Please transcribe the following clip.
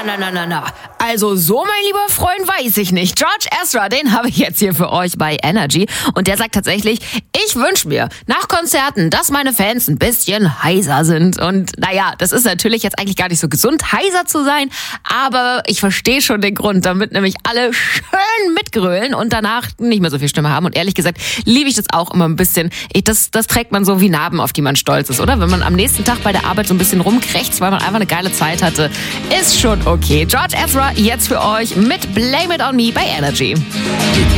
Na. Also so, mein lieber Freund, weiß ich nicht. George Ezra, den habe ich jetzt hier für euch bei Energy. Und der sagt tatsächlich, ich wünsche mir nach Konzerten, dass meine Fans ein bisschen heiser sind. Und naja, das ist natürlich jetzt eigentlich gar nicht so gesund, heiser zu sein. Aber ich verstehe schon den Grund, damit nämlich alle schön mitgrölen und danach nicht mehr so viel Stimme haben. Und ehrlich gesagt liebe ich das auch immer ein bisschen. Das trägt man so wie Narben, auf die man stolz ist, oder? Wenn man am nächsten Tag bei der Arbeit so ein bisschen rumkrächzt, weil man einfach eine geile Zeit hatte, ist schon okay. George Ezra jetzt für euch mit Blame It On Me bei Energy.